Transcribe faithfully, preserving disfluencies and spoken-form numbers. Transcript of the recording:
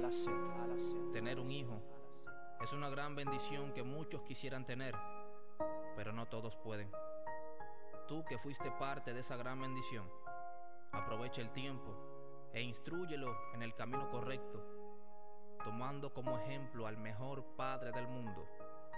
la Z, a la Z. Tener un hijo es una gran bendición que muchos quisieran tener, pero no todos pueden. Tú que fuiste parte de esa gran bendición, aprovecha el tiempo e instrúyelo en el camino correcto, tomando como ejemplo al mejor padre del mundo,